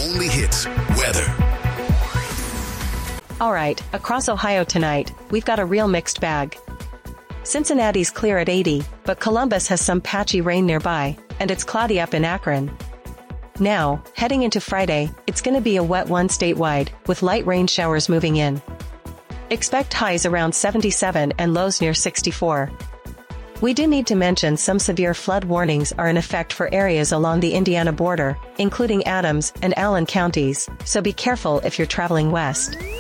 only hits, weather. All right, across Ohio tonight, we've got a real mixed bag. Cincinnati's clear at 80, but Columbus has some patchy rain nearby, and it's cloudy up in Akron. Now, heading into Friday, it's going to be a wet one statewide, with light rain showers moving in. Expect highs around 77 and lows near 64. We do need to mention some severe flood warnings are in effect for areas along the Indiana border, including Adams and Allen counties, so be careful if you're traveling west.